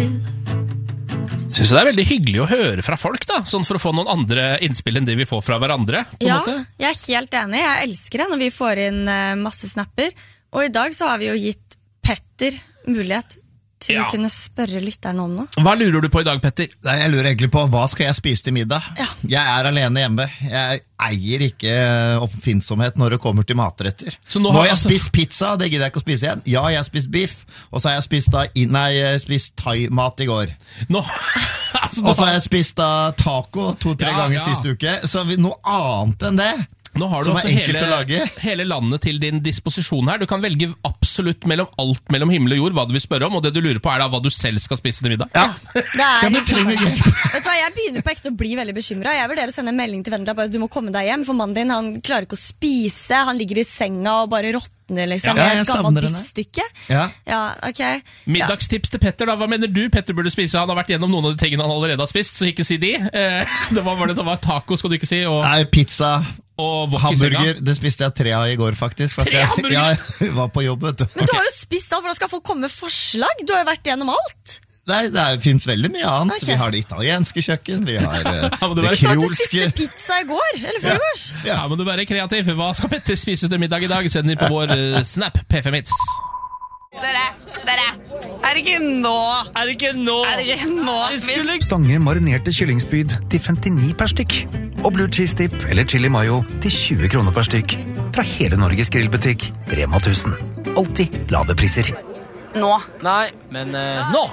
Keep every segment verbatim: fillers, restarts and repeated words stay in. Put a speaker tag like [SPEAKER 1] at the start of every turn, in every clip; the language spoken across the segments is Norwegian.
[SPEAKER 1] Jeg synes det er veldig hyggelig å høre fra folk da, sånn for å få noen andre innspill enn de vi får fra hverandre, på en
[SPEAKER 2] Ja,
[SPEAKER 1] måte.
[SPEAKER 2] jeg er helt enig. Jeg elsker det når vi får inn uh, masse snapper. Og i dag så har vi jo gitt Petter mulighet til
[SPEAKER 1] Ja.
[SPEAKER 2] å kunne spørre lytterne om noe.
[SPEAKER 1] Hva lurer du på i dag, Petter?
[SPEAKER 3] Nei, jeg lurer egentlig på, hva skal jeg spise til middag?
[SPEAKER 2] Ja.
[SPEAKER 3] Jeg er alene hjemme. Jeg eier ikke oppfinnsomhet når det kommer til matretter.
[SPEAKER 1] Så nå
[SPEAKER 3] nå
[SPEAKER 1] har
[SPEAKER 3] har jeg
[SPEAKER 1] altså-
[SPEAKER 3] spist pizza, det gidder jeg ikke å spise igjen. Ja, jeg har spist biff, og så har jeg spist, da, nei, jeg har spist thai-mat i går.
[SPEAKER 1] Nå, altså, nå
[SPEAKER 3] Og så har
[SPEAKER 1] har,
[SPEAKER 3] jeg spist da, taco to-tre
[SPEAKER 1] Ja,
[SPEAKER 3] ganger
[SPEAKER 1] ja.
[SPEAKER 3] siste uke. Så vi, noe annet enn det.
[SPEAKER 1] nå har du
[SPEAKER 3] som
[SPEAKER 1] også
[SPEAKER 3] er enkelt
[SPEAKER 1] hele,
[SPEAKER 3] å lage.
[SPEAKER 1] hele landet til din disposisjon her. Du kan velge absolutt mellom alt mellom himmel og jord, hva du vil spørre om, og det du lurer på er da hva du selv skal spise til middag.
[SPEAKER 3] Ja,
[SPEAKER 2] Det er
[SPEAKER 3] ja men trenger hjelp.
[SPEAKER 2] Vet du hva, jeg begynner på ekte å bli veldig bekymret. Jeg vurderer å sende en melding til Vendela, bare du må komme deg hjem, for mannen din, han klarer ikke å spise, han ligger i senga og bare råtner liksom,
[SPEAKER 3] Ja,
[SPEAKER 2] med
[SPEAKER 3] jeg
[SPEAKER 2] et gammelt
[SPEAKER 3] savner henne.
[SPEAKER 2] biffstykke.
[SPEAKER 3] Ja.
[SPEAKER 2] Ja, ok.
[SPEAKER 1] Middagstips til Petter da, hva mener du Petter burde spise? Han har vært gjennom noen av de tingene han allerede har spist, så ikke si de. Eh, det var, var det, det var taco, skal du ikke si, og,
[SPEAKER 3] Nei, pizza,
[SPEAKER 1] og wok i senga.
[SPEAKER 3] hamburger, det spiste jeg tre av i går faktisk. for at
[SPEAKER 1] Tre
[SPEAKER 3] jeg,
[SPEAKER 1] hamburger?
[SPEAKER 3] ja, jeg var på jobb, vet du.
[SPEAKER 2] Men du har jo spist alt, for da skal folk komme med forslag. Du har jo vært gjennom alt.
[SPEAKER 3] Nei, det er- finnes veldig mye annet.
[SPEAKER 2] Ok.
[SPEAKER 3] Vi har det italienske kjøkken, vi har eh,
[SPEAKER 1] Ja, men det
[SPEAKER 3] det
[SPEAKER 1] var-
[SPEAKER 2] Du sa at du
[SPEAKER 3] kreolske.
[SPEAKER 2] spiste pizza i går, eller foregårs.
[SPEAKER 1] Ja, men du er bare kreativ. Hva skal Petter spise til middag i dag? Send den på vår eh, Snap P fem Hits.
[SPEAKER 4] Dere, dere, er det ikke nå?
[SPEAKER 5] Er det ikke nå?
[SPEAKER 4] Er det ikke nå?
[SPEAKER 5] Det skulle
[SPEAKER 6] Stange marinerte kyllingspyd til femtini per stykk. Og blue cheese dip eller chili mayo til tjue kroner per stykk. Fra hele Norges grillbutikk, Rema tusen. Alltid lave priser.
[SPEAKER 4] Nå.
[SPEAKER 5] Nei, men eh, nå!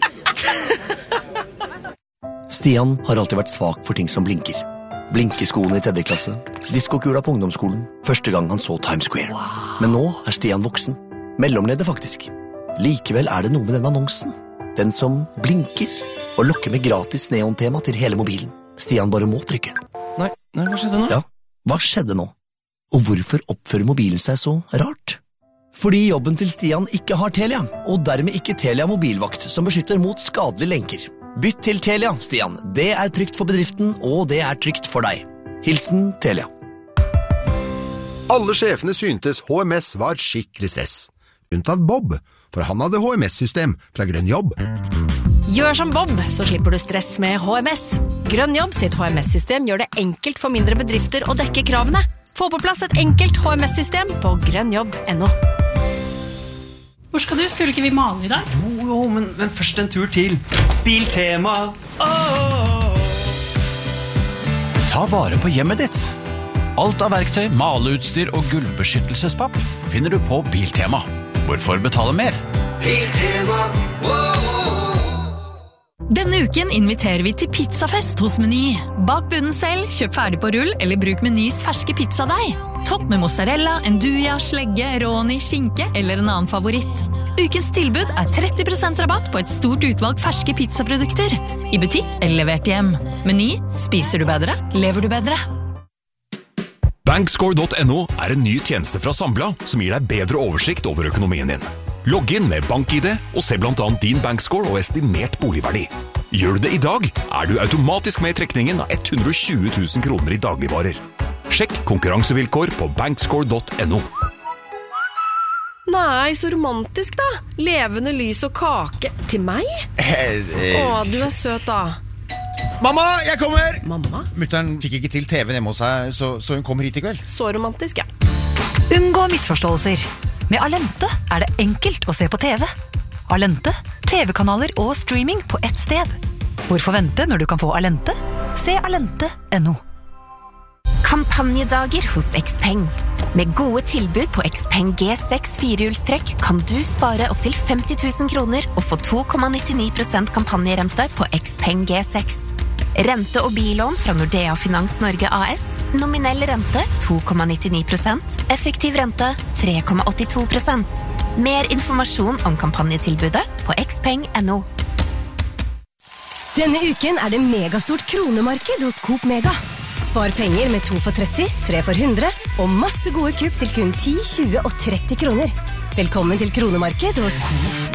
[SPEAKER 7] Stian har alltid vært svak for ting som blinker. Blinkeskoene i tredje klasse, diskokula på ungdomsskolen, første gang han så Times Square. Men nå er Stian voksen. Mellomleder faktisk. Likevel er det noe med den annonsen. Den som blinker og lokker med gratis neontema til hele mobilen. Stian bare må trykke.
[SPEAKER 5] Nei, nei, hva skjedde nå?
[SPEAKER 7] Ja, hva skjedde nå? Og hvorfor oppfører mobilen seg så rart? Fordi jobben til Stian ikke har Telia, og dermed ikke Telia mobilvakt som beskytter mot skadelige lenker. Bytt til Telia, Stian. Det er trygt for bedriften, og det er trygt for deg. Hilsen Telia.
[SPEAKER 8] Alle sjefene syntes H M S var skikkelig stress. Unntatt Bob, for han hadde H M S-system fra Grønn Jobb.
[SPEAKER 9] Gjør som Bob, så slipper du stress med H M S. Grønn Jobb sitt H M S-system gjør det enkelt for mindre bedrifter å dekke kravene. Få på plass et enkelt H M S-system på grønnjobb punktum no.
[SPEAKER 10] Hvor skal du? Skulle ikke vi male i dag?
[SPEAKER 5] Jo, jo, men, men først en tur til Biltema. Åh!
[SPEAKER 11] Ta vare på hjemmet ditt. Alt av verktøy, maleutstyr og gulvbeskyttelsespapp finner du på Biltema. Hvorfor betale mer?
[SPEAKER 5] Biltema.
[SPEAKER 12] Denne uken inviterer vi til pizzafest hos Meny. Bak bunnen selv, kjøp ferdig på rull, eller bruk Menys ferske pizzadeig. Topp med mozzarella, enduja, slegge, råni, skinke eller en annen favoritt. Ukens tilbud er tretti prosent rabatt på et stort utvalg ferske pizzaprodukter. I butikk eller levert hjem. Meny, spiser du bedre, lever du bedre.
[SPEAKER 13] Bankscore punktum no er en ny tjeneste fra Sambla som gir deg bedre oversikt over økonomien din. Logg inn med bank-I D og se blant annet din bankscore og estimert boligverdi. Gjør du det i dag, er du automatisk med i trekningen av hundre og tjue tusen kroner i dagligvarer. Sjekk konkurransevilkår på bankscore punktum no.
[SPEAKER 14] Nei, så romantisk da. Levende lys og kake. Til meg? Å, du er søt da.
[SPEAKER 15] Mamma, jeg kommer!
[SPEAKER 14] Mamma?
[SPEAKER 15] Mutteren fikk ikke til T V-en hjemme hos seg, så, så hun kommer hit i kveld.
[SPEAKER 14] Så romantisk, ja.
[SPEAKER 16] Unngå misforståelser. Med Alente er det enkelt å se på T V. Alente, T V-kanaler og streaming på ett sted. Hvorfor vente når du kan få Alente? Se alente punktum no.
[SPEAKER 17] Kampanjedager hos Xpeng. Med gode tilbud på Xpeng G seks firehjulstrekk kan du spare opp til femti tusen kroner og få to komma nittini prosent kampanjerente på Xpeng G seks. Rente- og billån fra Nordea Finans Norge A S. Nominell rente to komma nittini prosent. Effektiv rente tre komma åttito prosent. Mer informasjon om kampanjetilbudet på xpeng punktum no.
[SPEAKER 18] Denne uken er det megastort kronemarked hos Coop Mega. Spar penger med to for tretti, tre for hundre, og masse gode kupp til kun ti, tjue og tretti kroner. Velkommen til kronemarked hos